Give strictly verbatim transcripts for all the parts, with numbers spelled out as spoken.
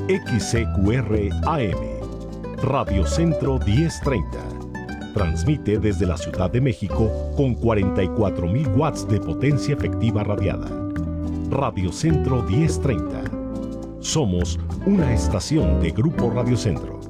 X C Q R A M, Radio Centro diez treinta. Transmite desde la Ciudad de México con cuarenta y cuatro mil watts de potencia efectiva radiada. Radio Centro diez treinta. Somos una estación de Grupo Radio Centro.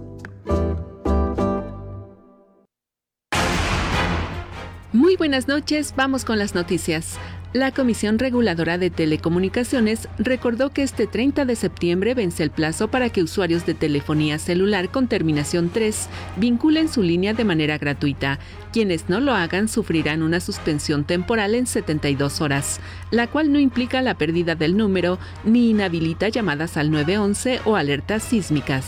Muy buenas noches, vamos con las noticias. La Comisión Reguladora de Telecomunicaciones recordó que este treinta de septiembre vence el plazo para que usuarios de telefonía celular con terminación tres vinculen su línea de manera gratuita. Quienes no lo hagan sufrirán una suspensión temporal en setenta y dos horas, la cual no implica la pérdida del número ni inhabilita llamadas al nueve once o alertas sísmicas.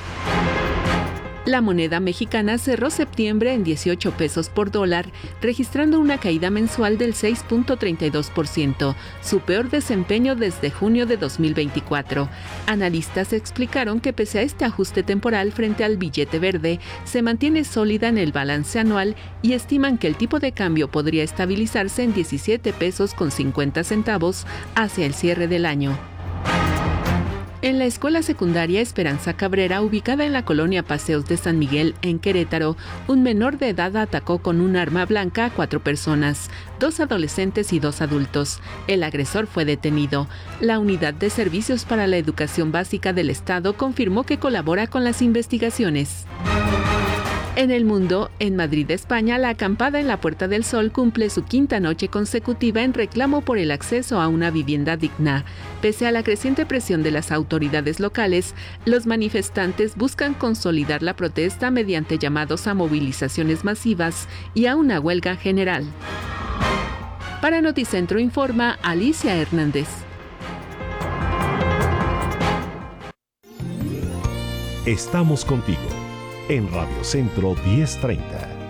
La moneda mexicana cerró septiembre en dieciocho pesos por dólar, registrando una caída mensual del seis punto treinta y dos por ciento, su peor desempeño desde junio de dos mil veinticuatro. Analistas explicaron que pese a este ajuste temporal frente al billete verde, se mantiene sólida en el balance anual y estiman que el tipo de cambio podría estabilizarse en diecisiete pesos con cincuenta centavos hacia el cierre del año. En la escuela secundaria Esperanza Cabrera, ubicada en la colonia Paseos de San Miguel, en Querétaro, un menor de edad atacó con un arma blanca a cuatro personas, dos adolescentes y dos adultos. El agresor fue detenido. La Unidad de Servicios para la Educación Básica del Estado confirmó que colabora con las investigaciones. En el mundo, en Madrid, España, la acampada en la Puerta del Sol cumple su quinta noche consecutiva en reclamo por el acceso a una vivienda digna. Pese a la creciente presión de las autoridades locales, los manifestantes buscan consolidar la protesta mediante llamados a movilizaciones masivas y a una huelga general. Para Noticentro informa Alicia Hernández. Estamos contigo en Radio Centro diez treinta.